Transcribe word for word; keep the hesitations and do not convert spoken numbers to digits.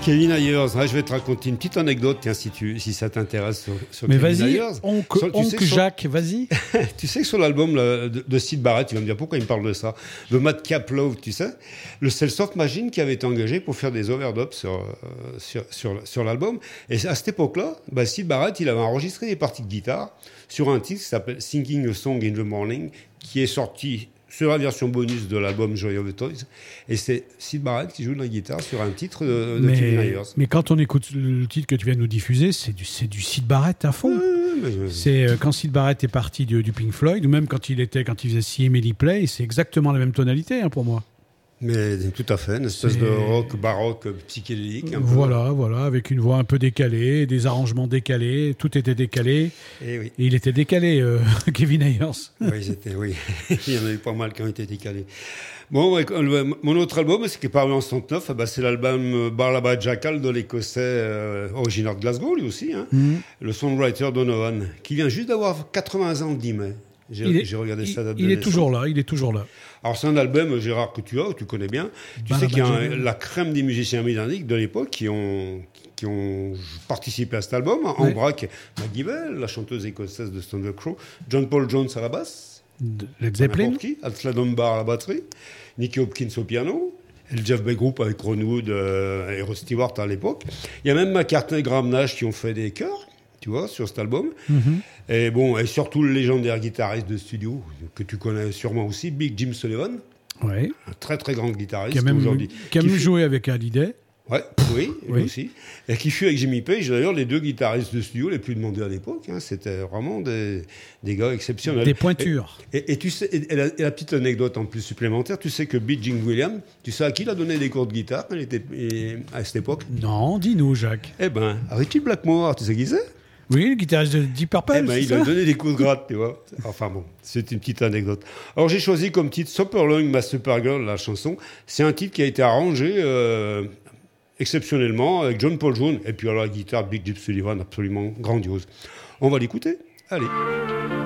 Kevin Ayers, ah, je vais te raconter une petite anecdote, tiens, si, tu, si ça t'intéresse sur, sur Mais Kevin vas-y, Ayers. oncle, Sur- tu oncle sais que sur- Jacques, vas-y. Tu sais que sur l'album là, de, de Syd Barrett, tu vas me dire pourquoi il me parle de ça, de Madcap Love, tu sais, le c'est le Soft Machine qui avait été engagé pour faire des overdubs sur, euh, sur, sur, sur l'album. Et à cette époque-là, bah, Syd Barrett, il avait enregistré des parties de guitare sur un titre qui s'appelle Singing a Song in the Morning, qui est sorti sur la version bonus de l'album Joy of the Toys. Et c'est Syd Barrett qui joue de la guitare sur un titre de, de Kevin Mais, Ayers. mais quand on écoute le titre que tu viens de nous diffuser, c'est du, c'est du Syd Barrett à fond. Ouais, mais je- C'est euh, quand Syd Barrett est parti du, du Pink Floyd, ou même quand il était, quand il faisait See Emily Play, c'est exactement la même tonalité hein, pour moi. Mais tout à fait, une espèce C'est- de rock baroque psychédélique. Un peu. Voilà, voilà, avec une voix un peu décalée, des arrangements décalés, tout était décalé. Et oui. Et il était décalé, euh, Kevin Ayers. Oui, c'était, oui. Il y en a eu pas mal qui ont été décalés. Bon, ouais, le- mon autre album, c'est qui est paru en soixante-neuf, bah, c'est l'album Barlaba Jackal de l'Écossais euh, originaire de Glasgow, lui aussi, hein, Mhm. le songwriter Donovan, qui vient juste d'avoir quatre-vingts ans le dix mai. J'ai, Il est, j'ai regardé il- sa date il de est naissance. toujours là, il est toujours là. Alors, c'est un album, Gérard, que tu as, que tu connais bien. Tu Barlaba sais qu'il y a un- Jackal. la crème des musiciens britanniques de l'époque qui ont, qui ont participé à cet album. En Ouais. braque, Maggie Bell, la chanteuse écossaise de Stone Crow, John Paul Jones à la basse, De- Led Zeppelin. n'importe qui, Atla Dunbar à la batterie, Nicky Hopkins au piano, et le Jeff Beck Group avec Ron Wood euh, et Rod Stewart à l'époque. Il y a même McCartney et Graham Nash qui ont fait des chœurs, tu vois, sur cet album. Mhm. Et bon, et surtout le légendaire guitariste de studio, que tu connais sûrement aussi, Big Jim Sullivan, Ouais. un très très grand guitariste Qui a même, aujourd'hui. qui a Qui même fut- joué avec Hallyday. Ouais, oui, lui Oui. aussi. Et qui fut avec Jimmy Page, d'ailleurs, les deux guitaristes de studio les plus demandés à l'époque. Hein. C'était vraiment des, des gars exceptionnels. Des pointures. Et, et- et tu sais, et la, et la petite anecdote en plus supplémentaire, tu sais que Big Jim Williams, tu sais à qui il a donné des cours de guitare quand il était, et- à cette époque? Non, dis-nous, Jacques. Eh ben, à Richie Blackmore, tu sais qui c'est? Oui, le guitariste de Deep Purple, Eh ben, c'est il ça a donné des coups de gratte, tu vois. Enfin bon, c'est une petite anecdote. Alors j'ai choisi comme titre Superlong Ma Supergirl, la chanson. C'est un titre qui a été arrangé euh, exceptionnellement avec John Paul Jones et puis alors la guitare Big Jim Sullivan, absolument grandiose. On va l'écouter. Allez.